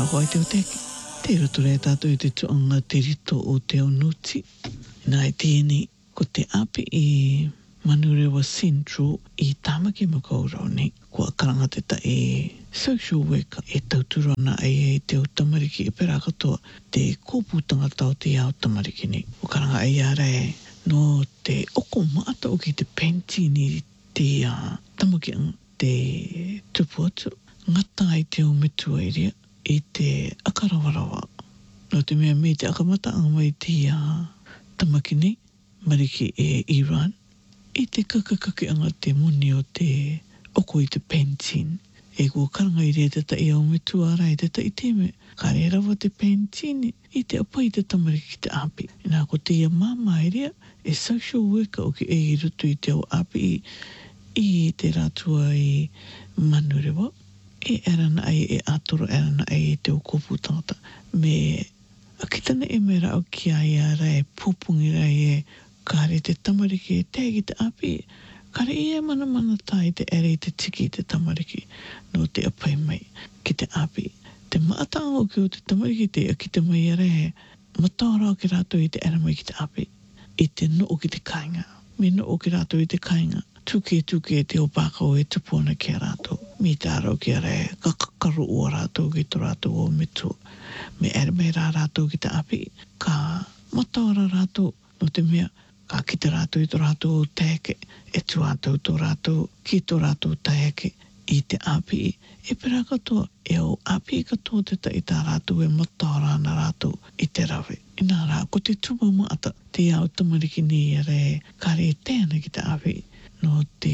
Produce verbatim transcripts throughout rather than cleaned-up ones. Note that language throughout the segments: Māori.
hoi te o teke. Te roto rea tātou i te tuanga te rito o te onuti. Nā i tēnei ko te api i Manurewa Central i Tāmaki Makaurau nei. Kua karanga te ta e social worker e tauturana ai e te o tamariki e pera katoa te kōpūtanga tau te ao tamariki nei. O karanga ai ara e no te oko maata o ki te penti ni te uh, tamaki ang te tupu atu. Ngata ai te o metua iria i te akarawarawa. No te mea me te akamata anga mai te uh, tamaki nei, mariki e Iran. I te kakakake anga te muni o te oko i te pentin. E kua karanga i rea te ta i au metua ara i te ta i teme. Ka rea rawa te pentin i te apa i te tamariki ki te api. E nā ko te ia mama i rea e social worker o ki e i rutu i te au api i, i te rātua i Manurewa. E erana ai e atoro erana ai e te o kopu tangata. Me akitana e me rao ki ai ara e pupungi rai e kare te tamariki e tegi te api. Kare i e mana mana tai te ere i te tiki i te tamariki no te apai mai ki te api. Te maatanga o ki o te tamariki te a ki te mai ere he mataora o ki rātou i te ere mai ki te api. I te no o ki te kainga. Me no o ki rātou i te kainga. Tuke tuke te o pākau e tupuna ki a rātou. Mi tāro ki a re kakakaru o rātou ki tō rātou o mitu. Me ere mai rā rātou ki te api. Ka mataora rātou no te mea. Ka ki te rātou i tō rātou tēke, e tu rātou tō rātou, ki tō rātou tēke i te api. E pera katoa, e o api katoa te ta i tā rātou e mataora na rātou i te rawe. I nā rā, ko te tuma maata, te au tamariki ni e re, ka re tēna ki te api. No te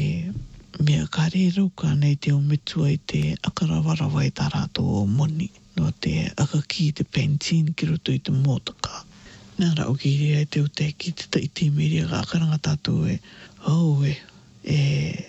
mea ka re rauka nei te o mitua i te akarawarawa i tā rātou o moni. No te akaki te pentin ki roto i te motaka. Nā rau ki rea te o te ki te ta i te miria ka akaranga tātou e oh e e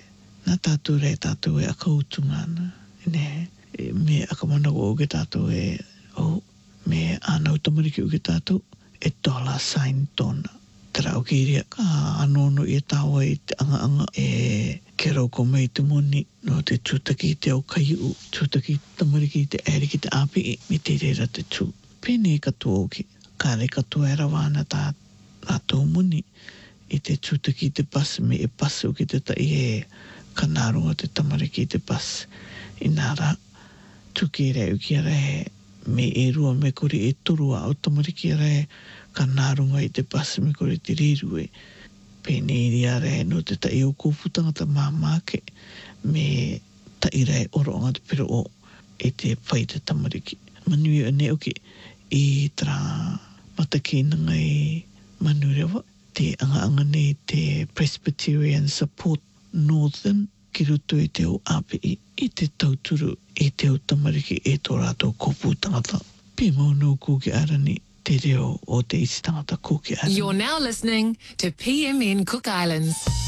nā tātou rea tātou e akautunga ana ne e, me akamanago o ke tātou e oh me anau tamariki o ke tātou e dollar sign tona te rau ki rea ka anono i e tāua i te anga anga e ke rauko mai te moni no te tūtaki te au kaiu tūtaki tamariki te ere ki te api me te rera te tū pene katoa o ki ka re katoa e rawana tā rātou muni i te tūtaki te pas me e pas o ki te tai e kanārunga te tamariki te pas i nā rā tuki rei uki a rei me e rua me kore e torua o tamariki a rei kanārunga i te pas me kore te riru e pene iri a rei no te tai o kōputanga ta māmake me tai rei oro anga te piro o e te pai te tamariki manui a ne oki i tra matakeinanga i Manurewa, te anga-anga nei te Presbyterian Support Northern ki ruto i te o api i te tauturu i te o tamariki e tō rātou kōpū tangata. Pē maunau kōki arani te reo o te isi tangata kōki arani. You're now listening to P M N Cook Islands.